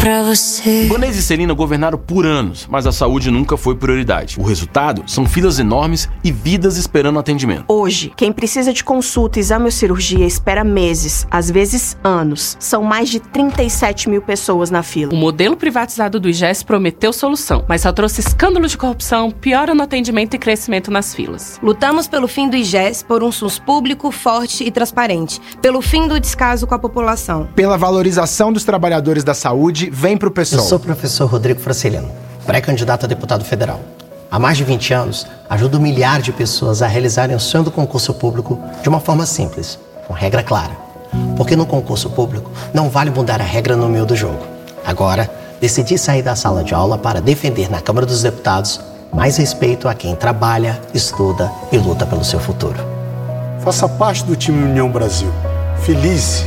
pra você. Banese e Celina governaram por anos, mas a saúde nunca foi prioridade. O resultado são filas enormes e vidas esperando atendimento. Hoje, quem precisa de consulta, exame ou cirurgia espera meses, às vezes anos. São mais de 37 mil pessoas na fila. O modelo privatizado do IGES prometeu solução, mas só trouxe escândalo de corrupção, piora no atendimento e crescimento nas filas. Lutamos pelo fim do IGES, por um SUS público, forte e transparente. Pelo fim do descaso com a população. Pela valorização dos trabalhadores da saúde, vem pro PSOL. Eu sou o professor Rodrigo Franciliano, pré-candidato a deputado federal. Há mais de 20 anos, ajudo um milhar de pessoas a realizarem o sonho do concurso público de uma forma simples, com regra clara. Porque no concurso público não vale mudar a regra no meio do jogo. Agora, decidi sair da sala de aula para defender na Câmara dos Deputados mais respeito a quem trabalha, estuda e luta pelo seu futuro. Faça parte do time União Brasil. Feliz.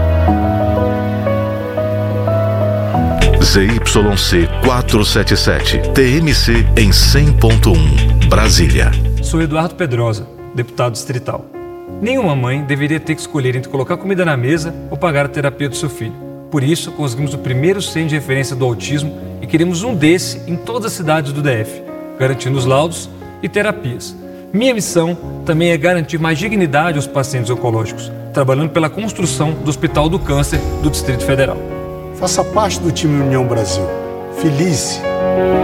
ZYC 477, TMC em 100.1, Brasília. Sou Eduardo Pedrosa, deputado distrital. Nenhuma mãe deveria ter que escolher entre colocar comida na mesa ou pagar a terapia do seu filho. Por isso, conseguimos o primeiro centro de referência do autismo e queremos um desse em todas as cidades do DF, garantindo os laudos e terapias. Minha missão também é garantir mais dignidade aos pacientes oncológicos, trabalhando pela construção do Hospital do Câncer do Distrito Federal. Faça parte do time União Brasil. Feliz.